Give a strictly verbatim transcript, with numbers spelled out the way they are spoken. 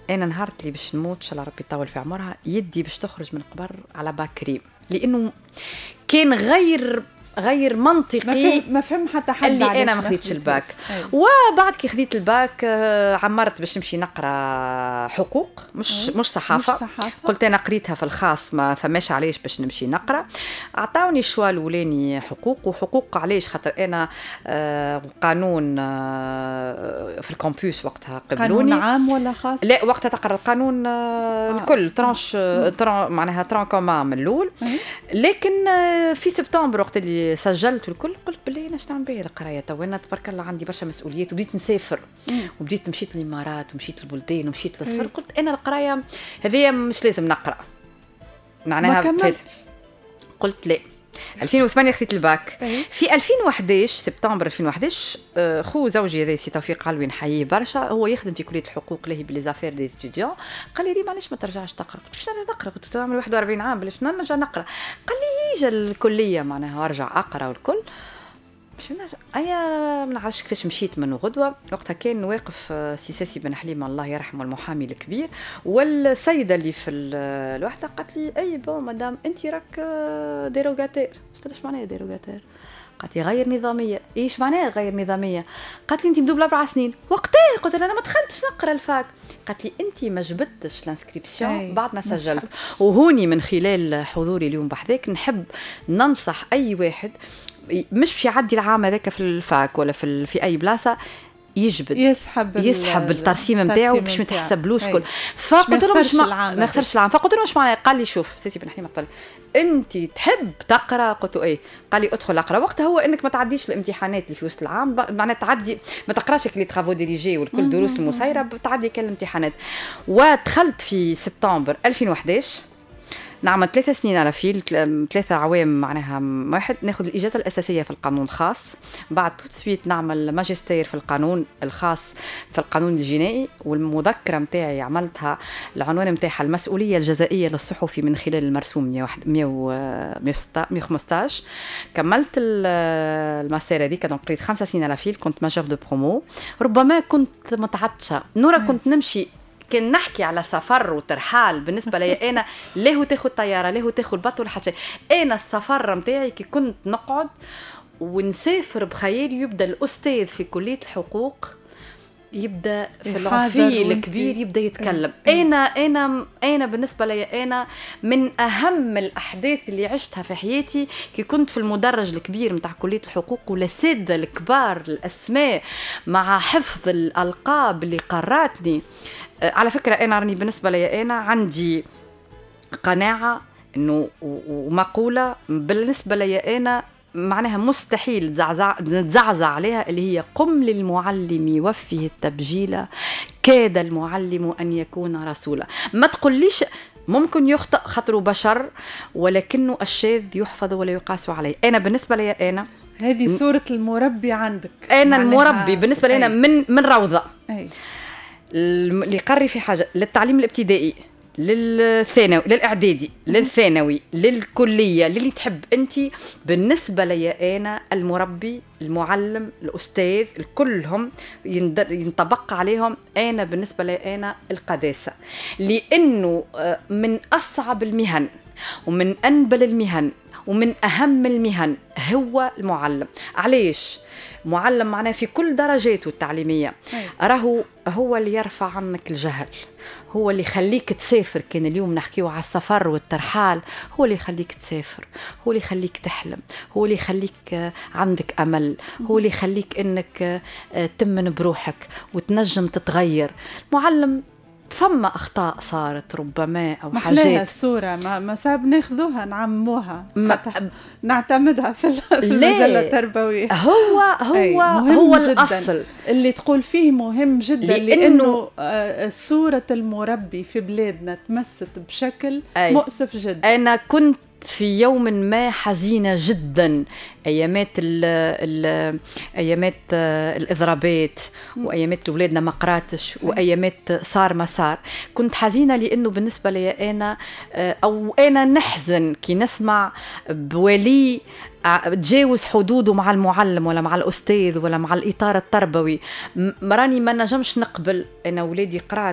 انا نهارت اللي باش نموت ان شاء الله ربي يطول في عمرها يدي باش تخرج من قبر على باكريم، لانه كان غير غير منطقي. ما فهم حتى حد اللي انا ما خديتش الباك. وبعد كي خديت الباك عمرت باش نمشي نقرا حقوق مش أي. مش صحافه. مش صحافة. قلت انا قريتها في الخاص ما فماش علاش باش نمشي نقرا. عطاوني الشوا الاولاني حقوق، وحقوق علاش خاطر انا آه قانون آه في الكامبوس وقتها قبلوني. قانون عام ولا خاص؟ لا وقتها تقرا القانون آه آه. الكل ترانش آه. تران معناها تران كومان من الاول. لكن آه في سبتمبر وقت اللي سجلت والكل قلت بالله انا شنو نعمل بها القرايه تو، انا تبارك الله عندي برشا مسؤوليات وبديت نسافر مم. وبديت مشيت للامارات ومشيت للبلدان ومشيت للسفر. قلت انا القرايه هذه مش لازم نقرا معناها. ما كملتش. قلت لا. ألفين وثمانية خديت الباك. في ألفين وإحداش سبتمبر ألفين وإحداش خو زوجي هذا سي توفيق علوي نحييه برشا، هو يخدم في كليه الحقوق لاهي بلي زافير دي ستوديون. قال لي معليش ما ترجعش تقرا. قلت باش نرجع نقرا؟ كنت تعمل واحد وأربعين عام باش نرجع نقرا. قال لي يجي الكليه معناها وارجع اقرا والكل. باش نرجع ايا ما نعرفش كيفاش مشيت من غدوه. وقتها كان واقف سي ساسي بن حليمه الله يرحمه المحامي الكبير، والسيده اللي في الوحده قالت لي اي بون مدام انت راك ديروغاتير. قلت لها اش معناها ديروغاتير؟ قالت لي غير نظاميه. ايش معناها غير نظاميه؟ قالت لي انت مدوبله اربع سنين. وقتها قلت لها انا ما دخلتش نقرا الفاك. قالت لي انت ما جبتش الانسكريبسيون بعد ما سجلت. وهوني من خلال حضوري اليوم بحذاك نحب ننصح اي واحد مش باش يعدي العام هذاك في الفاك ولا في في اي بلاصه يجبد يسحب يسحب الترسيم نتاعو باش ما تحسبلوش كل. فقلت له مش ما يخسرش العام. فقلت له مش معناها. قال لي شوف سيسي بن حليمه قال انت تحب تقرا؟ قلت له ايه. قال لي ادخل اقرا. وقتها هو انك ما تعديش الامتحانات اللي في وسط العام معناها تعدي ما تقراش كلي ترافو ديريجي والكل دروس المسيره تعدي كل الامتحانات. ودخلت في سبتمبر ألفين وإحداش نعمل ثلاثة سنين على فيل ثلاثة عوام معناها واحد ناخذ الإجازة الأساسية في القانون الخاص. بعد توت سويت نعمل ماجستير في القانون الخاص في القانون الجنائي. والمذكرة متاعي عملتها العنوان متاعها المسؤولية الجزائية للصحفي من خلال المرسوم مية وخمسطاش. كملت الماستر هذيك كنت قريت خمسة سنين على فيل. كنت ماجور دو برومو. ربما كنت متعطشة نورا كنت نمشي كان نحكي على سفر وترحال بالنسبه لي انا ليه تاخذ طياره ليه تاخذ بط ولا حتى. انا السفر نتاعي كي كنت نقعد ونسافر بخيالي يبدا الاستاذ في كليه الحقوق يبدا في العفيل الكبير يبدا يتكلم. إيه. انا انا انا بالنسبه لي انا من اهم الاحداث اللي عشتها في حياتي كي كنت في المدرج الكبير نتاع كليه الحقوق والاساتذه الكبار الاسماء مع حفظ الالقاب اللي قراتني. على فكرة أنا راني بالنسبة لي أنا عندي قناعة إنه ومقولة بالنسبة لي أنا معناها مستحيل نتزعزع عليها اللي هي قم للمعلم يوفيه التبجيل كاد المعلم أن يكون رسولا. ما تقوليش ممكن يخطئ خاطره بشر ولكنه الشاذ يحفظ ولا يقاس عليه. أنا بالنسبة لي أنا هذه صورة المربي عندك. أنا المربي بالنسبة لي أنا من من روضة. أي. اللي قري في حاجة للتعليم الابتدائي للثانوي للإعدادي للثانوي للكلية للي تحب أنت. بالنسبة لي أنا المربي المعلم الأستاذ كلهم ينطبق عليهم. أنا بالنسبة لي أنا القداسة لأنه من أصعب المهن ومن أنبل المهن ومن أهم المهن هو المعلم. علاش؟ معلم معناه في كل درجاته التعليمية راهو هو اللي يرفع عنك الجهل، هو اللي يخليك تسافر. كان اليوم نحكيو على السفر والترحال هو اللي يخليك تسافر، هو اللي يخليك تحلم، هو اللي يخليك عندك أمل، هو اللي يخليك إنك تمن بروحك وتنجم تتغير. معلم فما أخطاء صارت ربما أو حاجات محلاها الصورة ما, ما ساب ناخذوها نعمموها حتى نعتمدها في المجلة التربوية. هو هو هو الأصل اللي تقول فيه مهم جدا لأنه صورة المربي في بلادنا تمست بشكل مؤسف جدا. أنا كنت في يوم ما حزينة جدا أيامات ال ال أيامات الإضرابات وأيامات الولادنا ما قراتش وأيامات صار ما صار. كنت حزينة لأنه بالنسبة لي أنا أو أنا نحزن كي نسمع بولي تجاوز حدوده مع المعلم ولا مع الأستاذ ولا مع الإطار التربوي. مراني ما نجمش نقبل أنا ولادي قرأت